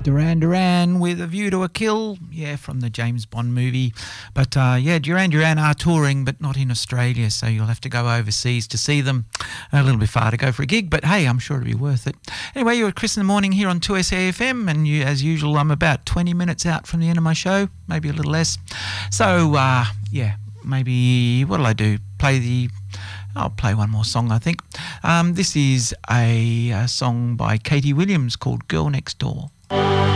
Duran Duran with A View to a Kill, yeah, from the James Bond movie. But Duran Duran are touring, but not in Australia, so you'll have to go overseas to see them. A little bit far to go for a gig, but hey, I'm sure it'll be worth it. Anyway, you're at Chris in the Morning here on 2SAFM, and as usual, I'm about 20 minutes out from the end of my show, maybe a little less. So, maybe, what'll I do? I'll play one more song, I think. This is a song by Katie Williams called Girl Next Door.